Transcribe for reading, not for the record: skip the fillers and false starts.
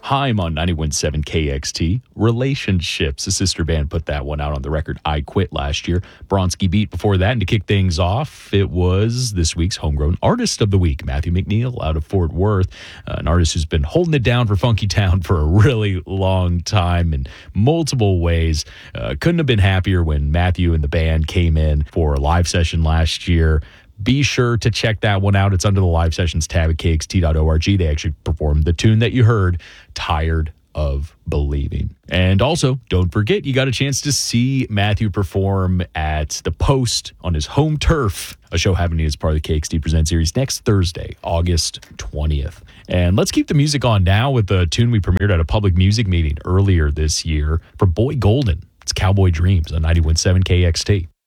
Haim on 91.7 KXT. Relationships. The sister band put that one out on the record I Quit last year. Bronski Beat before that. And to kick things off, it was this week's Homegrown Artist of the Week, Matthew McNeil out of Fort Worth, an artist who's been holding it down for Funky Town for a really long time in multiple ways. Couldn't have been happier when Matthew and the band came in for a live session last year. Be sure to check that one out. It's under the live sessions tab at kxt.org. They actually performed the tune that you heard, Tired of Believing. And also, don't forget, you got a chance to see Matthew perform at The Post on his home turf, a show happening as part of the KXT Present series next Thursday, August 20th. And let's keep the music on now with the tune we premiered at a public music meeting earlier this year from Boy Golden. It's Cowboy Dreams on 91.7 KXT.